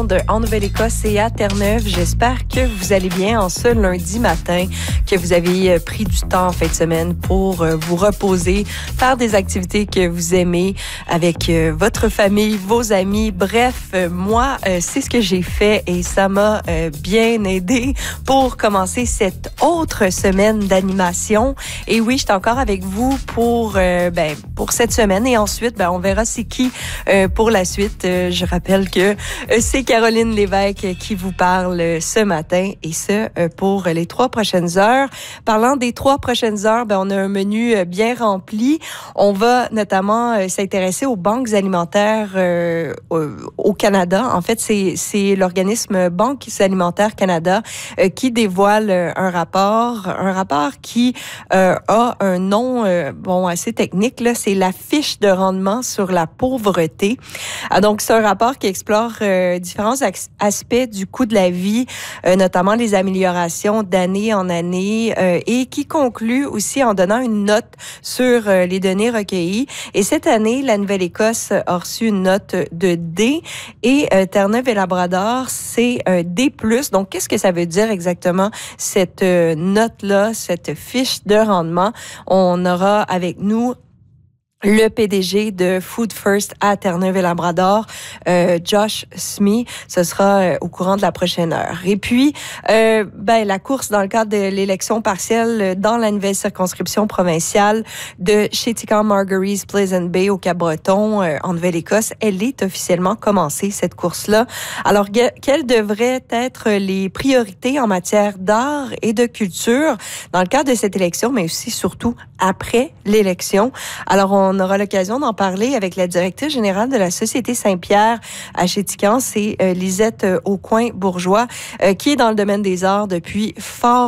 ondes en Nouvelle-Écosse et à Terre-Neuve. J'espère que vous allez bien en ce lundi matin, que vous avez pris du temps en fin de semaine pour vous reposer, faire des activités que vous aimez avec votre famille, vos amis. Bref, moi, c'est ce que j'ai fait et ça m'a bien aidé pour commencer cette autre semaine d'animation. Et oui, je suis encore avec vous pour cette semaine et ensuite, on verra c'est qui pour la suite. Je rappelle que c'est Caroline Lévesque qui vous parle ce matin et ce pour les 3 prochaines heures. Parlant des 3 prochaines heures, on a un menu bien rempli. On va notamment s'intéresser aux banques alimentaires au Canada. En fait, c'est l'organisme Banques alimentaires Canada qui dévoile un rapport qui a un nom assez technique. Là, c'est la fiche de rendement sur la pauvreté. Donc, c'est un rapport qui explore différents aspects du coût de la vie, notamment les améliorations d'année en année et qui conclut aussi en donnant une note sur les données recueillies. Et cette année, la Nouvelle-Écosse a reçu une note de D et Terre-Neuve et Labrador, c'est un D+. Donc, qu'est-ce que ça veut dire exactement, cette note-là, cette fiche de rendement? On aura avec nous le PDG de Food First à Terre-Neuve et Labrador, Josh Smee. Ce sera au courant de la prochaine heure. Et puis, la course dans le cadre de l'élection partielle dans la nouvelle circonscription provinciale de Chéticamp-Margaries Pleasant Bay au Cap-Breton en Nouvelle-Écosse, elle est officiellement commencée, cette course-là. Alors, quelles devraient être les priorités en matière d'art et de culture dans le cadre de cette élection, mais aussi surtout après l'élection? Alors, on aura l'occasion d'en parler avec la directrice générale de la Société Saint-Pierre à Chéticamp, c'est Lisette Aucoin-Bourgeois, qui est dans le domaine des arts depuis fort